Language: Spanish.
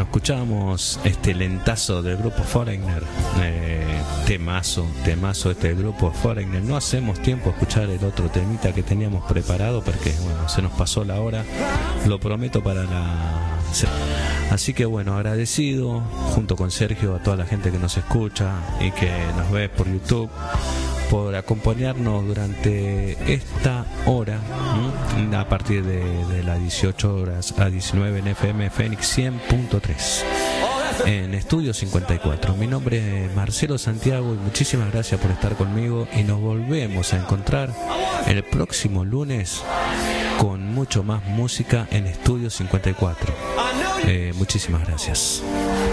escuchamos este lentazo del grupo Foreigner, temazo este grupo Foreigner. No hacemos tiempo a escuchar el otro temita que teníamos preparado porque bueno, se nos pasó la hora, lo prometo para la... Así que bueno, agradecido junto con Sergio a toda la gente que nos escucha y que nos ve por YouTube por acompañarnos durante esta hora, a partir de las 18 horas a 19 en FM Fénix 100.3 en Estudio 54. Mi nombre es Marcelo Santiago y muchísimas gracias por estar conmigo, y nos volvemos a encontrar el próximo lunes con mucho más música en Estudio 54. Muchísimas gracias.